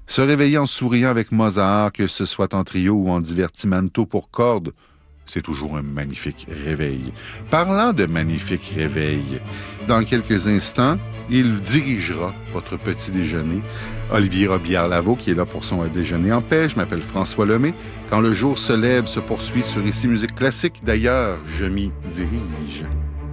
Se réveiller en souriant avec Mozart, que ce soit en trio ou en divertimento pour cordes, c'est toujours un magnifique réveil. Parlant de magnifique réveil, dans quelques instants, il dirigera votre petit déjeuner. Olivier Robillard-Lavaux, qui est là pour son déjeuner en paix. Je m'appelle François Lemay. Quand le jour se lève, se poursuit sur Ici Musique Classique. D'ailleurs, je m'y dirige.